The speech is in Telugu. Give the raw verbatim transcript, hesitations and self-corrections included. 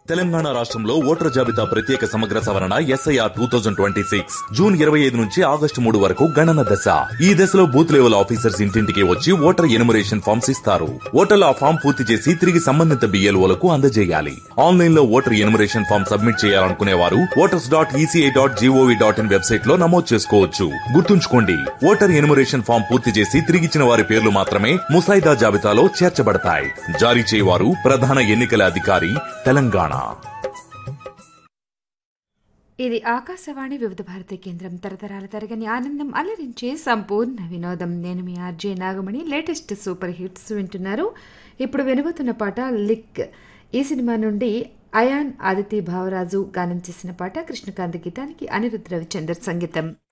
తెలంగాణ రాష్ట్రంలో ఓటర్ జాబితా ప్రత్యేక సమగ్ర సవరణ SIR two thousand twenty six June ఇరవై ఐదు నుంచి ఆగస్టు మూడు వరకు గణన దశ. ఈ దశలో బూత్ లెవెల్ ఆఫీసర్స్ ఇంటింటికి వచ్చి ఓటర్ ఎనుమరేషన్ ఫామ్స్ ఇస్తారు. ఓటర్లు ఆ ఫామ్ పూర్తి చేసి తిరిగి సంబంధిత బిఎల్ఓలకు అందజేయాలి. ఆన్లైన్ లో ఓటర్ ఎనుమరేషన్ ఫామ్ సబ్మిట్ చేయాలనుకునే వారు voters dot ECI dot GOV dot in website లో నమోదు చేసుకోవచ్చు. గుర్తుంచుకోండి, ఓటర్ ఎనుమరేషన్ ఫామ్ పూర్తి చేసి తిరిగిచ్చిన వారి పేర్లు మాత్రమే ముసాయిదా జాబితాలో చేర్చబడతాయి. జారీ చేయవారు ప్రధాన ఎన్నికల అధికారి, తెలంగాణ. ఇది ఆకాశవాణి వివిధ భారతి కేంద్రం. తరతరాల తరగని ఆనందం అలరించే సంపూర్ణ వినోదం. నేను మీ RJ Nagamani. Latest super hits వింటున్నారు. ఇప్పుడు వినబోతున్న పాట లిక్. ఈ సినిమా నుండి అయాన్ ఆదితి భావరాజు గానం చేసిన పాట. కృష్ణకాంత్ గీతానికి అనిరుద్ధ్ రవిచందర్ సంగీతం.